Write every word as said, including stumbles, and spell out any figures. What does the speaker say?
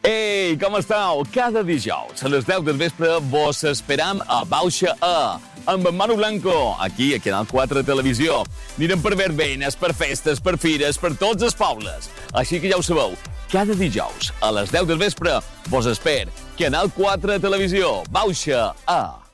Ei, com esteu? Cada dijous a les deu del vespre vos esperam a Bauxa E, amb en Manu Blanco, aquí a Canal quatre Televisió. Anirem per verbenes, per festes, per fires, per tots els pobles. Així que ja ho sabeu, cada dijous a les deu del vespre vos esper. Canal quatre Televisió, Bauxa E.